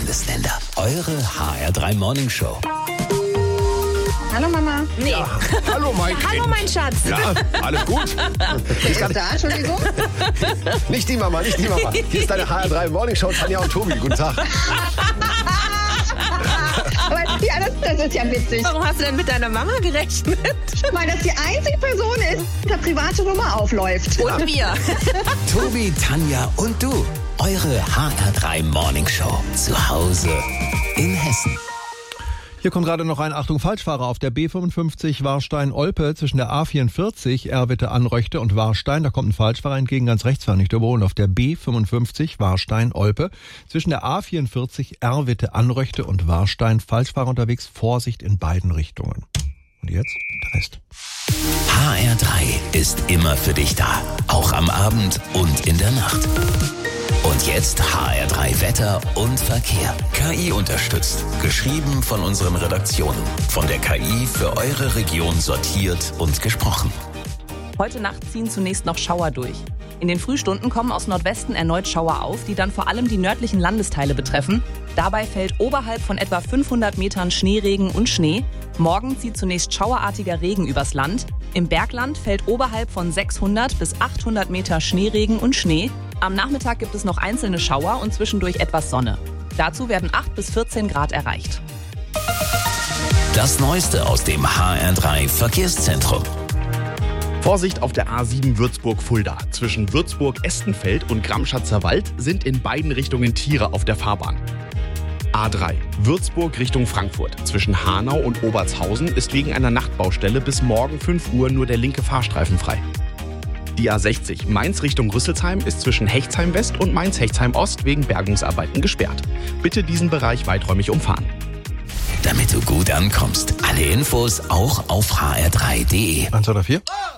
Bundesländer. Eure HR3 Morning Show. Hallo Mama. Nee. Ja. Hallo mein Kind. Hallo mein Schatz. Ja, alles gut? Wer ist da? Entschuldigung. Nicht die Mama. Hier ist deine HR3 Morning Show, Tanja und Tobi. Guten Tag. Aber ja, das ist ja witzig, Warum hast du denn mit deiner Mama gerechnet? weil das die einzige Person ist, die der private Nummer aufläuft. Und wir. Tobi, Tanja und du. Eure HR3 Morning Show. Zu Hause in Hessen. Hier kommt gerade noch ein Achtung-Falschfahrer auf der B55 Warstein-Olpe zwischen der A44 Erwitte-Anröchte und Warstein. Da kommt ein Falschfahrer entgegen, ganz rechts fahren, nicht überholen. Auf der B55 Warstein-Olpe zwischen der A44 Erwitte-Anröchte und Warstein. Falschfahrer unterwegs, Vorsicht in beiden Richtungen. Und jetzt der Rest. HR3 ist immer für dich da. Auch am Abend und in der Nacht. Und jetzt HR3 Wetter und Verkehr. KI unterstützt. Geschrieben von unseren Redaktionen. Von der KI für eure Region sortiert und gesprochen. Heute Nacht ziehen zunächst noch Schauer durch. In den Frühstunden kommen aus Nordwesten erneut Schauer auf, die dann vor allem die nördlichen Landesteile betreffen. Dabei fällt oberhalb von etwa 500 Metern Schneeregen und Schnee. Morgen zieht zunächst schauerartiger Regen übers Land. Im Bergland fällt oberhalb von 600 bis 800 Meter Schneeregen und Schnee. Am Nachmittag gibt es noch einzelne Schauer und zwischendurch etwas Sonne. Dazu werden 8 bis 14 Grad erreicht. Das Neueste aus dem HR3 Verkehrszentrum. Vorsicht auf der A7 Würzburg-Fulda. Zwischen Würzburg-Estenfeld und Gramschatzer Wald sind in beiden Richtungen Tiere auf der Fahrbahn. A3 Würzburg Richtung Frankfurt. Zwischen Hanau und Obertshausen ist wegen einer Nachtbaustelle bis morgen 5 Uhr nur der linke Fahrstreifen frei. Die A60 Mainz Richtung Rüsselsheim ist zwischen Hechtsheim West und Mainz-Hechtsheim Ost wegen Bergungsarbeiten gesperrt. Bitte diesen Bereich weiträumig umfahren. Damit du gut ankommst. Alle Infos auch auf hr3.de. 1, 2, 3, 4.